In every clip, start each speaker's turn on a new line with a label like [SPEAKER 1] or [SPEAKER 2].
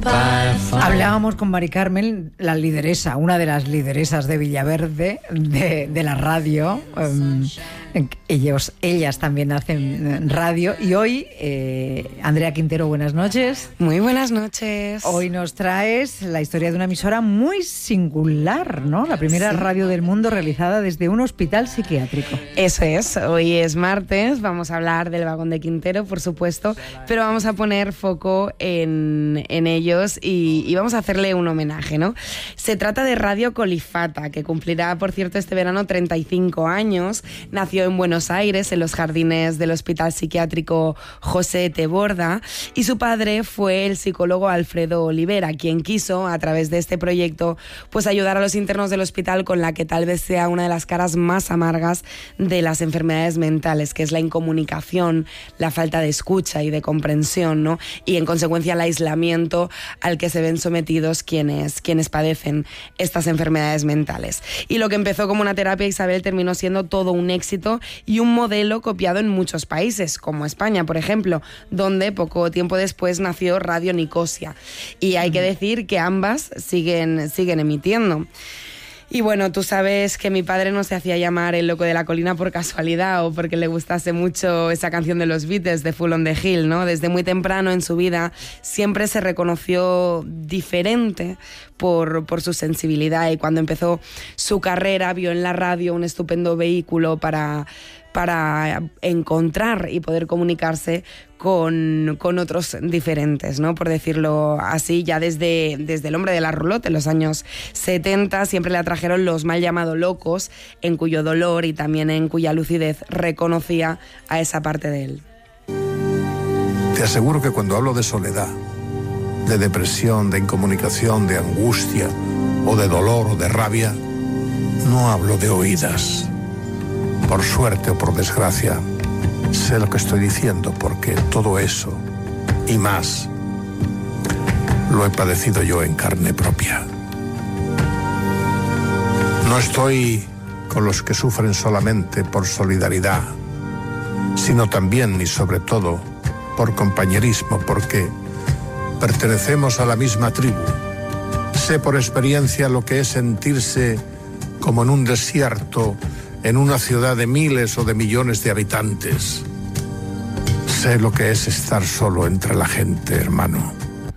[SPEAKER 1] Hablábamos con Mari Carmen, la lideresa, una de las lideresas de Villaverde, de la radio. Ellas también hacen radio. Y hoy, Andrea Quintero, buenas noches.
[SPEAKER 2] Muy buenas noches.
[SPEAKER 1] Hoy nos traes la historia de una emisora muy singular, ¿no? La primera radio del mundo realizada desde un hospital psiquiátrico.
[SPEAKER 2] Eso es. Hoy es martes, vamos a hablar del vagón de Quintero, por supuesto, pero vamos a poner foco en ellos y vamos a hacerle un homenaje, ¿no? Se trata de Radio Colifata, que cumplirá, por cierto, este verano 35 años. Nació en Buenos Aires, en los jardines del Hospital Psiquiátrico José Teborda, y su padre fue el psicólogo Alfredo Olivera, quien quiso, a través de este proyecto, pues ayudar a los internos del hospital con la que tal vez sea una de las caras más amargas de las enfermedades mentales, que es la incomunicación, la falta de escucha y de comprensión, ¿no? Y en consecuencia el aislamiento al que se ven sometidos quienes padecen estas enfermedades mentales. Y lo que empezó como una terapia, Isabel, terminó siendo todo un éxito y un modelo copiado en muchos países, como España, por ejemplo, donde poco tiempo después nació Radio Nicosia. Y hay que decir que ambas siguen emitiendo. Y bueno, tú sabes que mi padre no se hacía llamar el loco de la colina por casualidad o porque le gustase mucho esa canción de los Beatles, de Full on the Hill, ¿no? Desde muy temprano en su vida siempre se reconoció diferente por su sensibilidad, y cuando empezó su carrera vio en la radio un estupendo vehículo para encontrar y poder comunicarse con otros diferentes, ¿no? Por decirlo así, ya desde el hombre de la roulotte en los años 70 siempre le atrajeron los mal llamados locos, en cuyo dolor y también en cuya lucidez reconocía a esa parte de él.
[SPEAKER 3] Te aseguro que cuando hablo de soledad, de depresión, de incomunicación, de angustia o de dolor o de rabia, no hablo de oídas. Por suerte o por desgracia, sé lo que estoy diciendo, porque todo eso y más lo he padecido yo en carne propia. No estoy con los que sufren solamente por solidaridad, sino también y sobre todo por compañerismo, porque pertenecemos a la misma tribu. Sé por experiencia lo que es sentirse como en un desierto, en una ciudad de miles o de millones de habitantes. Sé lo que es estar solo entre la gente, hermano.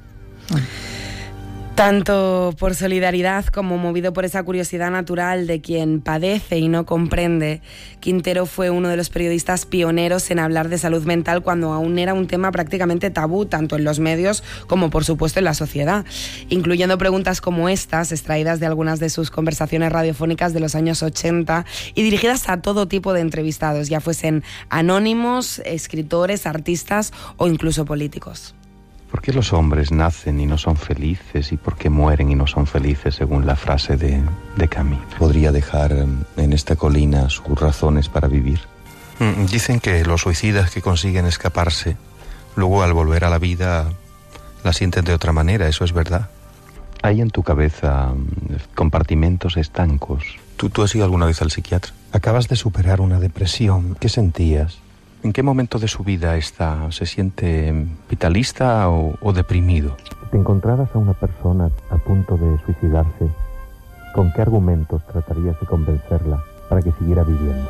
[SPEAKER 2] Tanto por solidaridad como movido por esa curiosidad natural de quien padece y no comprende, Quintero fue uno de los periodistas pioneros en hablar de salud mental cuando aún era un tema prácticamente tabú, tanto en los medios como por supuesto en la sociedad, incluyendo preguntas como estas, extraídas de algunas de sus conversaciones radiofónicas de los años 80 y dirigidas a todo tipo de entrevistados, ya fuesen anónimos, escritores, artistas o incluso políticos.
[SPEAKER 4] ¿Por qué los hombres nacen y no son felices y por qué mueren y no son felices, según la frase de Camus? ¿Podría dejar en esta colina sus razones para vivir?
[SPEAKER 5] Dicen que los suicidas que consiguen escaparse, luego al volver a la vida la sienten de otra manera, ¿eso es verdad?
[SPEAKER 4] ¿Hay en tu cabeza compartimentos estancos?
[SPEAKER 5] ¿Tú has ido alguna vez al psiquiatra?
[SPEAKER 6] Acabas de superar una depresión. ¿Qué sentías?
[SPEAKER 4] ¿En qué momento de su vida está? ¿Se siente vitalista o deprimido?
[SPEAKER 6] Si te encontraras a una persona a punto de suicidarse, ¿con qué argumentos tratarías de convencerla para que siguiera viviendo?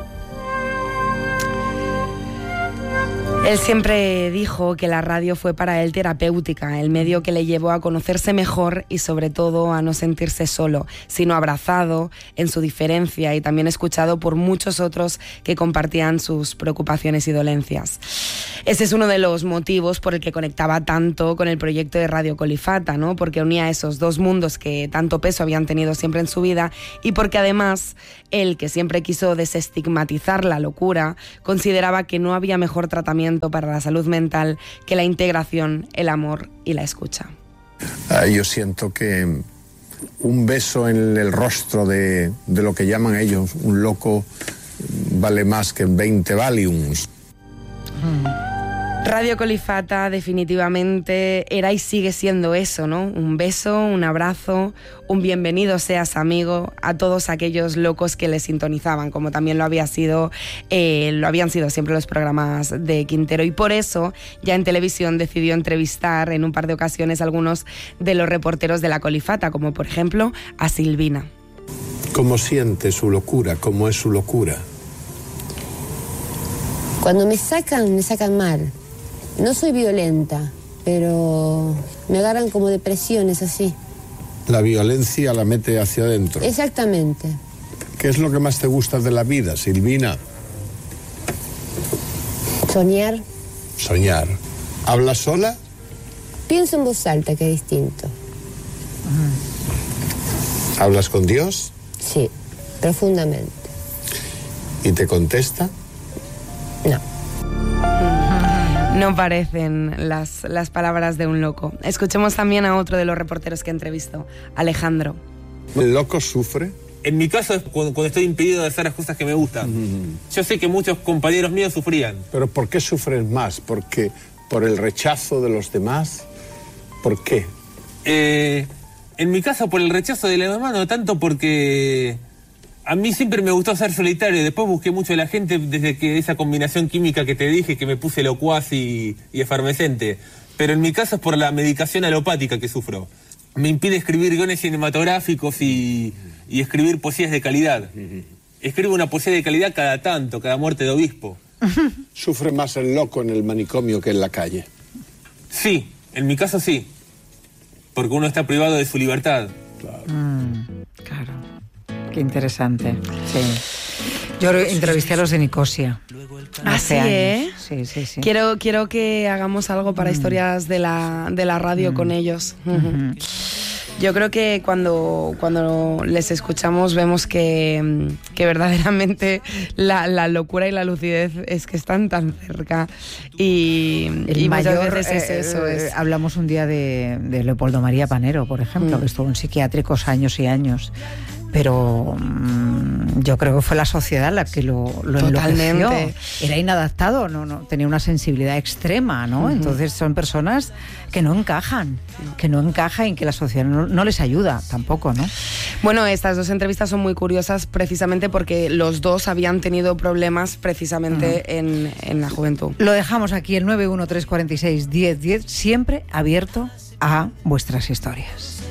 [SPEAKER 2] Él siempre dijo que la radio fue para él terapéutica, el medio que le llevó a conocerse mejor y sobre todo a no sentirse solo, sino abrazado en su diferencia y también escuchado por muchos otros que compartían sus preocupaciones y dolencias. Ese es uno de los motivos por el que conectaba tanto con el proyecto de Radio Colifata, ¿no? Porque unía esos dos mundos que tanto peso habían tenido siempre en su vida y porque además él, que siempre quiso desestigmatizar la locura, consideraba que no había mejor tratamiento para la salud mental que la integración, el amor y la escucha.
[SPEAKER 3] Yo siento que un beso en el rostro de lo que llaman ellos un loco vale más que 20 Valiums.
[SPEAKER 2] Radio Colifata definitivamente era y sigue siendo eso, ¿no? Un beso, un abrazo, un bienvenido seas amigo a todos aquellos locos que le sintonizaban, como también lo habían sido siempre los programas de Quintero. Y por eso ya en televisión decidió entrevistar en un par de ocasiones a algunos de los reporteros de la Colifata, como por ejemplo a Silvina.
[SPEAKER 3] ¿Cómo siente su locura? ¿Cómo es su locura?
[SPEAKER 7] Cuando me sacan mal. No soy violenta, pero me agarran como depresiones así.
[SPEAKER 3] La violencia la mete hacia adentro.
[SPEAKER 7] Exactamente.
[SPEAKER 3] ¿Qué es lo que más te gusta de la vida, Silvina?
[SPEAKER 7] Soñar.
[SPEAKER 3] Soñar. ¿Hablas sola?
[SPEAKER 7] Pienso en voz alta, que es distinto.
[SPEAKER 3] ¿Hablas con Dios?
[SPEAKER 7] Sí, profundamente.
[SPEAKER 3] ¿Y te contesta?
[SPEAKER 7] No.
[SPEAKER 2] No parecen las palabras de un loco. Escuchemos también a otro de los reporteros que entrevistó, Alejandro.
[SPEAKER 3] ¿El loco sufre?
[SPEAKER 8] En mi caso es cuando estoy impedido de hacer las cosas que me gustan. Yo sé que muchos compañeros míos sufrían.
[SPEAKER 3] ¿Pero por qué sufres más? ¿Porque por el rechazo de los demás? ¿Por qué?
[SPEAKER 8] En mi caso por el rechazo de la mamá, no tanto porque... A mí siempre me gustó ser solitario, después busqué mucho a la gente desde que esa combinación química que te dije, que me puse locuaz y efervescente. Pero en mi caso es por la medicación alopática que sufro. Me impide escribir guiones cinematográficos y escribir poesías de calidad. Escribo una poesía de calidad cada tanto, cada muerte de obispo.
[SPEAKER 3] ¿Sufre más el loco en el manicomio que en la calle?
[SPEAKER 8] Sí, en mi caso sí. Porque uno está privado de su libertad.
[SPEAKER 3] Claro.
[SPEAKER 1] Claro. Qué interesante. Sí. Yo entrevisté a los de Nicosia.
[SPEAKER 2] Así, ¿eh?
[SPEAKER 1] Sí, sí, sí.
[SPEAKER 2] Quiero que hagamos algo para historias de la radio con ellos. Yo creo que cuando les escuchamos vemos que verdaderamente la locura y la lucidez es que están tan cerca y
[SPEAKER 1] mayor,
[SPEAKER 2] muchas veces eso es.
[SPEAKER 1] Hablamos un día de Leopoldo María Panero, por ejemplo, que estuvo en psiquiátricos años y años. Pero yo creo que fue la sociedad la que lo enloqueció. Era inadaptado, no tenía una sensibilidad extrema, ¿no? Entonces son personas que no encajan y que la sociedad no les ayuda tampoco, ¿no?
[SPEAKER 2] Bueno, estas dos entrevistas son muy curiosas precisamente porque los dos habían tenido problemas precisamente en la juventud.
[SPEAKER 1] Lo dejamos aquí, el 913461010, siempre abierto a vuestras historias.